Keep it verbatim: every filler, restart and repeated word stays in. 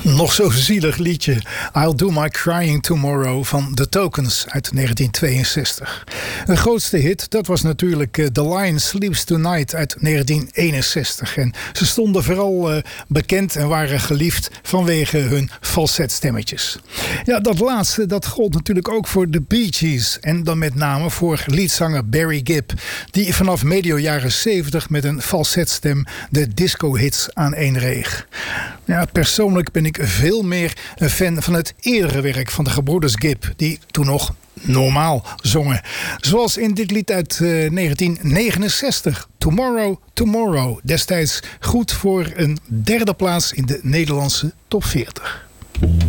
Nog zo'n zielig liedje. I'll Do My Crying Tomorrow van The Tokens uit negentien tweeënzestig. De grootste hit, dat was natuurlijk The Lion Sleeps Tonight uit negentien eenenzestig. En ze stonden vooral uh, bekend en waren geliefd vanwege hun falsetstemmetjes. Ja, dat laatste, dat gold natuurlijk ook voor de Bee Gees. En dan met name voor leadzanger Barry Gibb, die vanaf medio jaren zeventig met een falsetstem de disco-hits aaneenreeg. Ja, persoonlijk ben ik veel meer een fan van het eerdere werk van de gebroeders Gibb, die toen nog normaal zongen. Zoals in dit lied uit uh, negentien negenenzestig, Tomorrow, Tomorrow. Destijds goed voor een derde plaats in de Nederlandse top veertig.